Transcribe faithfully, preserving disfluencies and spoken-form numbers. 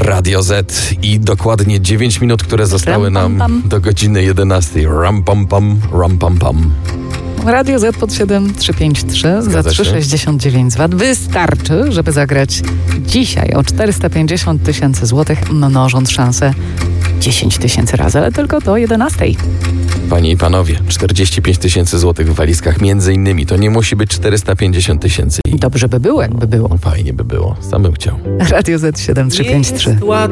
Radio Z i dokładnie dziewięć minut, które zostały Ram, pam, nam pam. do godziny jedenastej. Ram pam pam, ram pam pam. Radio Z pod siedem trzy pięć trzy za Zgadza trzy się. sześćdziesiąt dziewięć złotych. Wystarczy, żeby zagrać dzisiaj o czterysta pięćdziesiąt tysięcy złotych, mnożąc szansę dziesięć tysięcy razy, ale tylko do jedenastej. Panie i panowie, czterdzieści pięć tysięcy złotych w walizkach między innymi. To nie musi być czterysta pięćdziesiąt tysięcy. Dobrze by było, jakby było. Fajnie by było. Sam bym chciał. Radio Z siedem trzy pięć trzy.